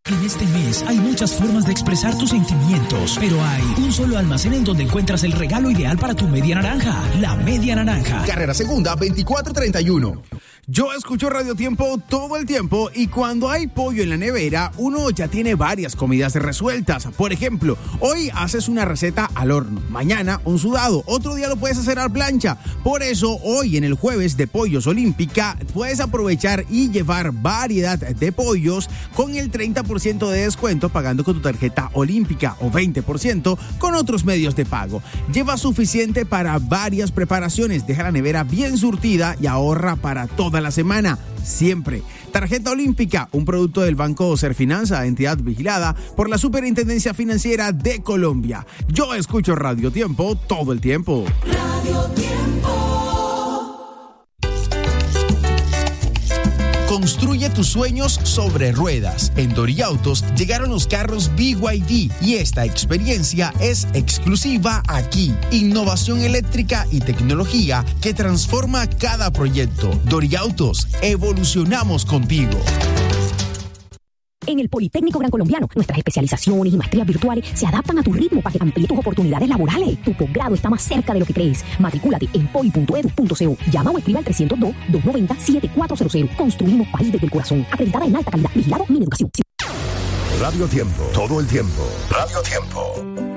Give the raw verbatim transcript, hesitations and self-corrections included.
En este mes hay muchas formas de expresar tus sentimientos, pero hay un solo almacén en donde encuentras el regalo ideal para tu media naranja, la Media Naranja. Carrera Segunda, veinticuatro treinta y uno. Yo escucho Radio Tiempo todo el tiempo y cuando hay pollo en la nevera, uno ya tiene varias comidas resueltas. Por ejemplo, hoy haces una receta al horno, mañana un sudado, otro día lo puedes hacer a plancha. Por eso, hoy en el jueves de Pollos Olímpica, puedes aprovechar y llevar variedad de pollos con el treinta por ciento de descuento pagando con tu tarjeta Olímpica o veinte por ciento con otros medios de pago. Lleva suficiente para varias preparaciones, deja la nevera bien surtida y ahorra para toda la semana, siempre. Tarjeta Olímpica, un producto del Banco Serfinanza, entidad vigilada por la Superintendencia Financiera de Colombia. Yo escucho Radio Tiempo todo el tiempo. Radio Tiempo. Construye tus sueños sobre ruedas. En Dori Autos llegaron los carros B Y D y esta experiencia es exclusiva aquí. Innovación eléctrica y tecnología que transforma cada proyecto. Dori Autos, evolucionamos contigo. En el Politécnico Gran Colombiano, nuestras especializaciones y maestrías virtuales se adaptan a tu ritmo para que amplíe tus oportunidades laborales. Tu posgrado está más cerca de lo que crees. Matrículate en poli punto edu punto co. Llama o escribe al trescientos dos, doscientos noventa, setenta y cuatro cero cero. Construimos país desde el corazón. Acreditada en alta calidad. Vigilado Mineducación. Radio Tiempo. Todo el tiempo. Radio Tiempo.